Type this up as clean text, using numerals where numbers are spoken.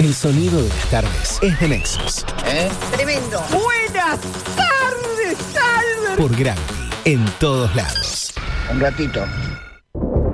El sonido de las tardes es de Nexus. Tremendo. Buenas tardes, Albert. Por Gravity, en todos lados. Un ratito.